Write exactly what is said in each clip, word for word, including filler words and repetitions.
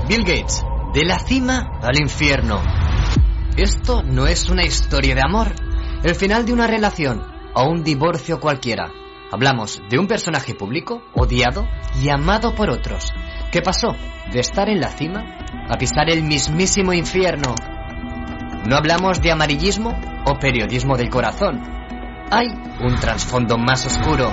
Bill Gates, de la cima al infierno. Esto no es una historia de amor, el final de una relación o un divorcio cualquiera. Hablamos de un personaje público, odiado y amado por otros, que pasó de estar en la cima a pisar el mismísimo infierno. No hablamos de amarillismo o periodismo del corazón. Hay un trasfondo más oscuro.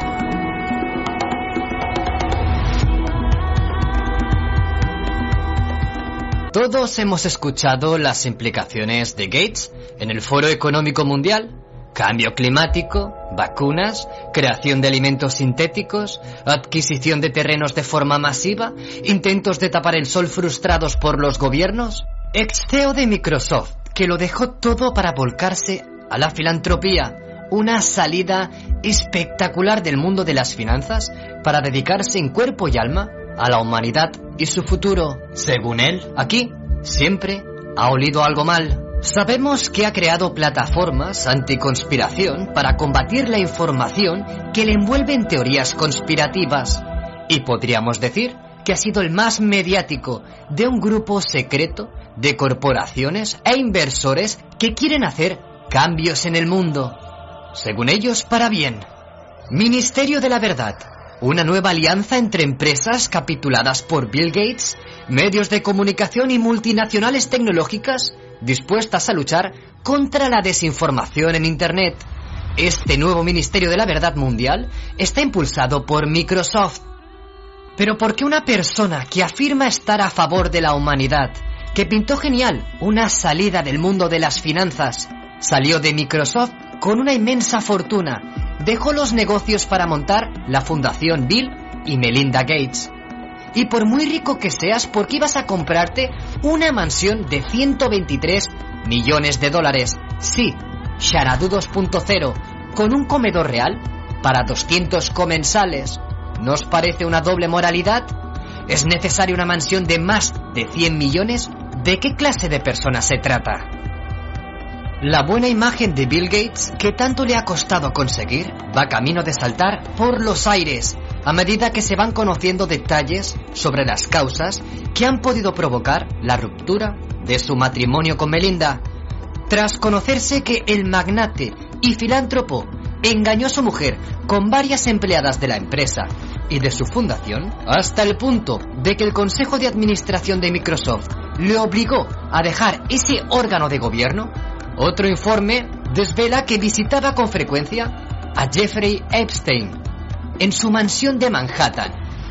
Todos hemos escuchado las implicaciones de Gates en el Foro Económico Mundial. Cambio climático, vacunas, creación de alimentos sintéticos, adquisición de terrenos de forma masiva, intentos de tapar el sol frustrados por los gobiernos. Ex-C E O de Microsoft, que lo dejó todo para volcarse a la filantropía. Una salida espectacular del mundo de las finanzas para dedicarse en cuerpo y alma a la humanidad y su futuro. Según él, aquí siempre ha olido algo mal. Sabemos que ha creado plataformas anticonspiración para combatir la información que le envuelve en teorías conspirativas. Y podríamos decir que ha sido el más mediático de un grupo secreto de corporaciones e inversores que quieren hacer cambios en el mundo. Según ellos, para bien. Ministerio de la Verdad. Una nueva alianza entre empresas capituladas por Bill Gates, medios de comunicación y multinacionales tecnológicas dispuestas a luchar contra la desinformación en Internet. Este nuevo Ministerio de la Verdad Mundial está impulsado por Microsoft. Pero ¿por qué una persona que afirma estar a favor de la humanidad, que pintó genial una salida del mundo de las finanzas, salió de Microsoft con una inmensa fortuna? Dejó los negocios para montar la Fundación Bill y Melinda Gates. Y por muy rico que seas, ¿por qué ibas a comprarte una mansión de ciento veintitrés millones de dólares? Sí, Xanadu dos punto cero, con un comedor real para doscientos comensales. ¿No os parece una doble moralidad? ¿Es necesaria una mansión de más de cien millones? ¿De qué clase de persona se trata? La buena imagen de Bill Gates, que tanto le ha costado conseguir, va camino de saltar por los aires a medida que se van conociendo detalles sobre las causas que han podido provocar la ruptura de su matrimonio con Melinda. Tras conocerse que el magnate y filántropo engañó a su mujer con varias empleadas de la empresa y de su fundación, hasta el punto de que el Consejo de Administración de Microsoft le obligó a dejar ese órgano de gobierno, otro informe desvela que visitaba con frecuencia a Jeffrey Epstein en su mansión de Manhattan.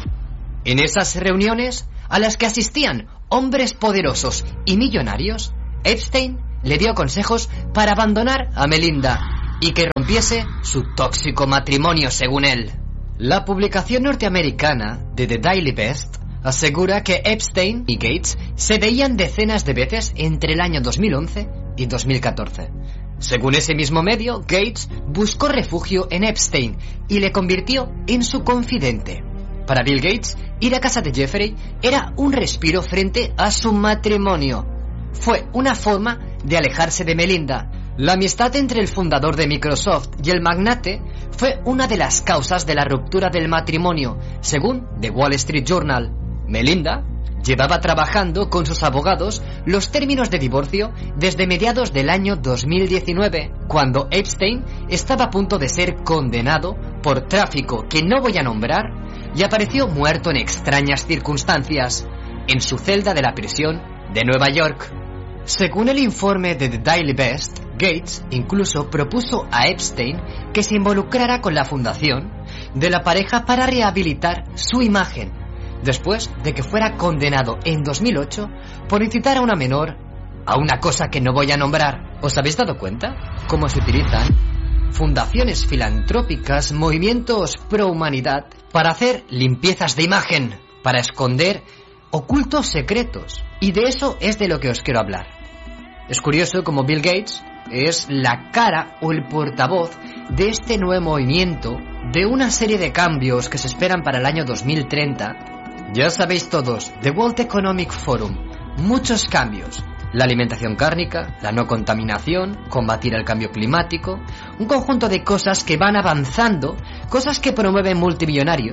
En esas reuniones, a las que asistían hombres poderosos y millonarios, Epstein le dio consejos para abandonar a Melinda y que rompiese su tóxico matrimonio, según él. La publicación norteamericana de The Daily Beast asegura que Epstein y Gates se veían decenas de veces entre el año dos mil once y dos mil catorce. Según ese mismo medio, Gates buscó refugio en Epstein y le convirtió en su confidente. Para Bill Gates, ir a casa de Jeffrey era un respiro frente a su matrimonio. Fue una forma de alejarse de Melinda. La amistad entre el fundador de Microsoft y el magnate fue una de las causas de la ruptura del matrimonio, según The Wall Street Journal. Melinda llevaba trabajando con sus abogados los términos de divorcio desde mediados del año dos mil diecinueve, cuando Epstein estaba a punto de ser condenado por tráfico que no voy a nombrar y apareció muerto en extrañas circunstancias en su celda de la prisión de Nueva York. Según el informe de The Daily Beast, Gates incluso propuso a Epstein que se involucrara con la fundación de la pareja para rehabilitar su imagen, después de que fuera condenado en dos mil ocho por incitar a una menor a una cosa que no voy a nombrar. ¿Os habéis dado cuenta cómo se utilizan fundaciones filantrópicas, movimientos pro humanidad para hacer limpiezas de imagen, para esconder ocultos secretos? Y de eso es de lo que os quiero hablar. Es curioso cómo Bill Gates es la cara o el portavoz de este nuevo movimiento, de una serie de cambios que se esperan para el año dos mil treinta. Ya sabéis todos, The World Economic Forum, muchos cambios. La alimentación cárnica, la no contaminación, combatir el cambio climático, un conjunto de cosas que van avanzando, cosas que promueven multimillonarios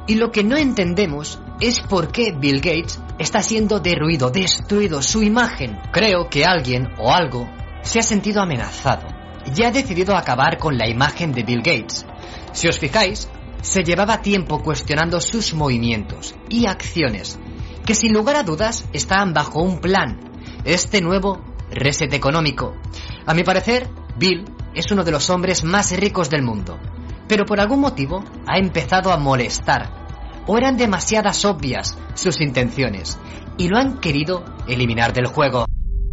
Y lo que no entendemos es por qué Bill Gates está siendo derruido, destruido, su imagen. Creo que alguien o algo se ha sentido amenazado y ha decidido acabar con la imagen de Bill Gates. Si os fijáis, se llevaba tiempo cuestionando sus movimientos y acciones, que sin lugar a dudas estaban bajo un plan, este nuevo reset económico. A mi parecer, Bill es uno de los hombres más ricos del mundo, pero por algún motivo ha empezado a molestar, o eran demasiadas obvias sus intenciones, y lo han querido eliminar del juego.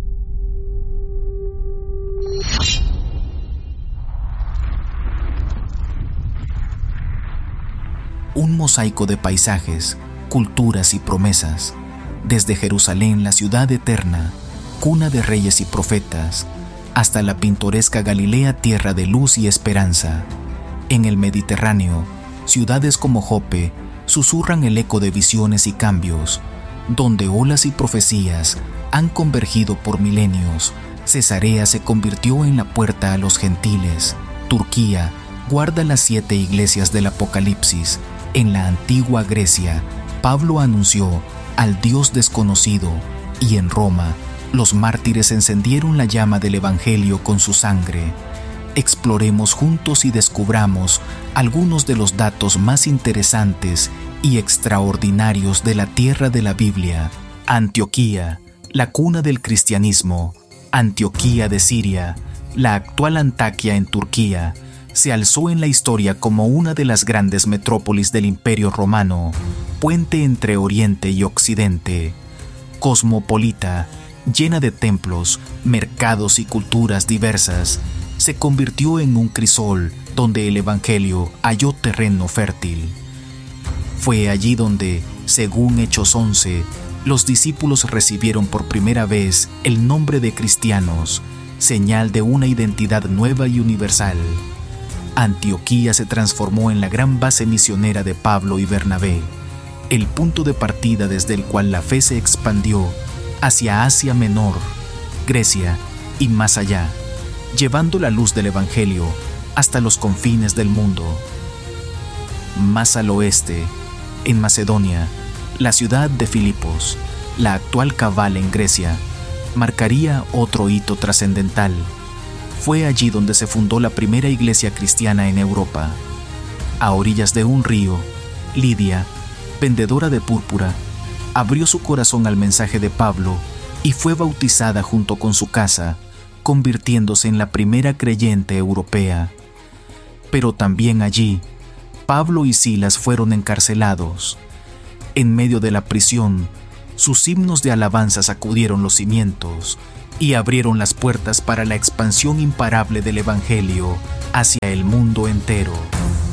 Un mosaico de paisajes, culturas y promesas, desde Jerusalén, la ciudad eterna, cuna de reyes y profetas, hasta la pintoresca Galilea, tierra de luz y esperanza. En el Mediterráneo, ciudades como Jope susurran el eco de visiones y cambios, donde olas y profecías han convergido por milenios. Cesarea se convirtió en la puerta a los gentiles. Turquía guarda las siete iglesias del Apocalipsis. En la antigua Grecia, Pablo anunció al Dios desconocido, y en Roma, los mártires encendieron la llama del Evangelio con su sangre. Exploremos juntos y descubramos algunos de los datos más interesantes y extraordinarios de la tierra de la Biblia. Antioquía, la cuna del cristianismo. Antioquía de Siria, la actual Antaquia en Turquía, se alzó en la historia como una de las grandes metrópolis del Imperio Romano, puente entre Oriente y Occidente. Cosmopolita, llena de templos, mercados y culturas diversas, se convirtió en un crisol donde el Evangelio halló terreno fértil. Fue allí donde, según Hechos once, los discípulos recibieron por primera vez el nombre de cristianos, señal de una identidad nueva y universal. Antioquía se transformó en la gran base misionera de Pablo y Bernabé, el punto de partida desde el cual la fe se expandió hacia Asia Menor, Grecia y más allá, llevando la luz del Evangelio hasta los confines del mundo. Más al oeste, en Macedonia, la ciudad de Filipos, la actual Cabala en Grecia, marcaría otro hito trascendental. Fue allí donde se fundó la primera iglesia cristiana en Europa. A orillas de un río, Lidia, vendedora de púrpura, abrió su corazón al mensaje de Pablo y fue bautizada junto con su casa, convirtiéndose en la primera creyente europea. Pero también allí, Pablo y Silas fueron encarcelados. En medio de la prisión, sus himnos de alabanza sacudieron los cimientos y abrieron las puertas para la expansión imparable del Evangelio hacia el mundo entero.